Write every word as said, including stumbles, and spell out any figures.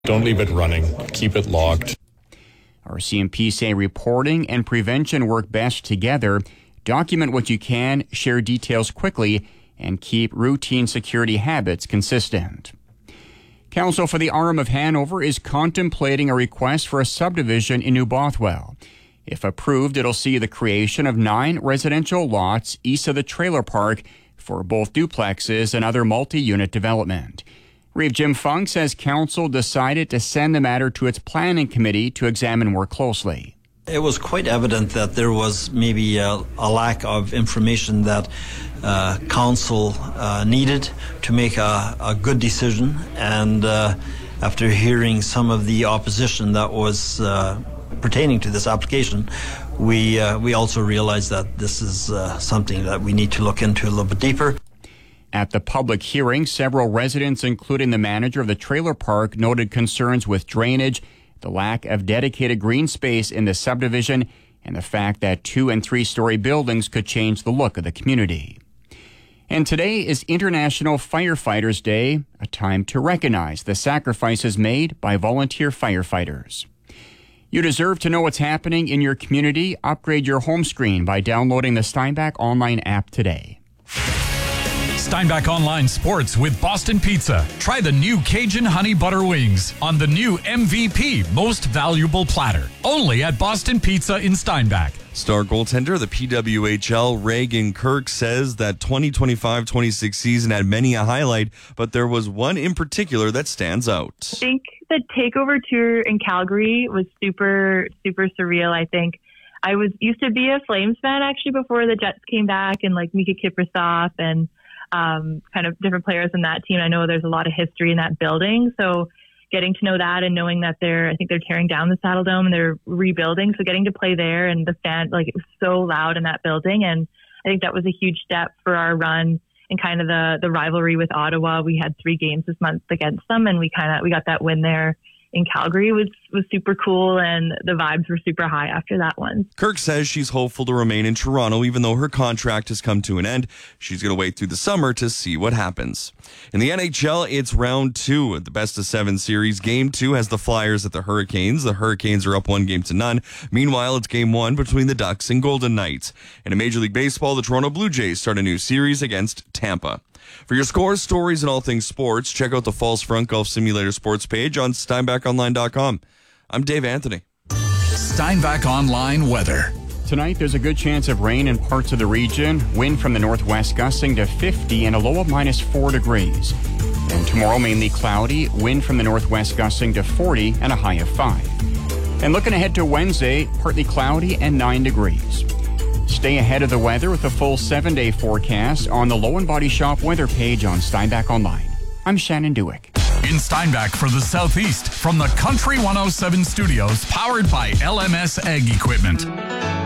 Don't leave it running. Keep it logged. Our C M P say reporting and prevention work best together. Document what you can, share details quickly, and keep routine security habits consistent. Council for the Arm of Hanover is contemplating a request for a subdivision in New Bothwell. If approved, it'll see the creation of nine residential lots east of the trailer park for both duplexes and other multi-unit development. Reeve Jim Funk says council decided to send the matter to its planning committee to examine more closely. It was quite evident that there was maybe a, a lack of information that uh, council uh, needed to make a, a good decision. And uh, after hearing some of the opposition that was uh, pertaining to this application, we uh, we also realized that this is uh, something that we need to look into a little bit deeper. At the public hearing, several residents, including the manager of the trailer park, noted concerns with drainage, the lack of dedicated green space in the subdivision, and the fact that two- and three-story buildings could change the look of the community. And today is International Firefighters Day, a time to recognize the sacrifices made by volunteer firefighters. You deserve to know what's happening in your community. Upgrade your home screen by downloading the Steinbach Online app today. Steinbach Online Sports with Boston Pizza. Try the new Cajun Honey Butter Wings on the new M V P Most Valuable Platter. Only at Boston Pizza in Steinbach. Star goaltender, the P W H L, Reagan Kirk, says that twenty twenty-five twenty-six season had many a highlight, but there was one in particular that stands out. I think the takeover tour in Calgary was super, super surreal, I think. I was used to be a Flames fan, actually, before the Jets came back, and like Mika Kiprasov and um, kind of different players in that team. I know there's a lot of history in that building, so getting to know that and knowing that they're, I think they're tearing down the Saddle Dome and they're rebuilding. So getting to play there and the fan, like it was so loud in that building. And I think that was a huge step for our run and kind of the, the rivalry with Ottawa. We had three games this month against them and we kind of, we got that win there in Calgary. Was was super cool, and the vibes were super high after that one. Kirk says she's hopeful to remain in Toronto even though her contract has come to an end. She's going to wait through the summer to see what happens. In the N H L, it's round two of the best of seven series. Game two has the Flyers at the Hurricanes. The Hurricanes are up one game to none. Meanwhile, it's game one between the Ducks and Golden Knights. And in Major League Baseball, the Toronto Blue Jays start a new series against Tampa. For your scores, stories, and all things sports, check out the Falls Front Golf Simulator Sports page on Steinbach Online dot com. I'm Dave Anthony. Steinbach Online weather. Tonight, there's a good chance of rain in parts of the region. Wind from the northwest gusting to fifty and a low of minus four degrees. And tomorrow, mainly cloudy. Wind from the northwest gusting to forty and a high of five. And looking ahead to Wednesday, partly cloudy and nine degrees. Stay ahead of the weather with a full seven-day forecast on the Low and Body Shop weather page on Steinbach Online. I'm Shannon Dewick. In Steinbach for the Southeast from the Country one oh seven studios, powered by L M S Ag Equipment.